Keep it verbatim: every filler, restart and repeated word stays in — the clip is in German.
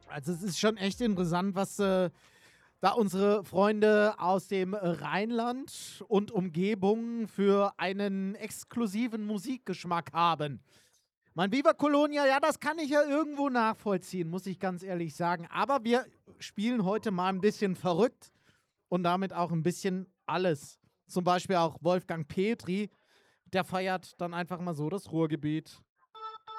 Also, es ist schon echt interessant, was, äh, da unsere Freunde aus dem Rheinland und Umgebung für einen exklusiven Musikgeschmack haben. Mein Viva Colonia, ja, das kann ich ja irgendwo nachvollziehen, muss ich ganz ehrlich sagen. Aber wir spielen heute mal 'n bisschen verrückt und damit auch 'n bisschen alles. Zum Beispiel auch Wolfgang Petri, der feiert dann einfach mal so das Ruhrgebiet.